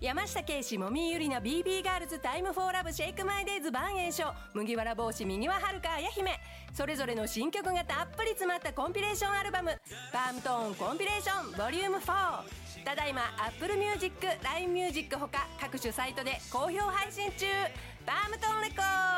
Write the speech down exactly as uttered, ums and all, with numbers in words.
山下圭史、もみゆりな ビービー ガールズ、タイムフォーラブ、シェイクマイデイズ、万栄翔、麦わら帽子、右ははるか、あや姫、それぞれの新曲がたっぷり詰まったコンピレーションアルバム、パームトーンコンピレーションボリュームフォー、ただいま Apple Music、ライン Music ほか各種サイトで好評配信中。パームトーンレコー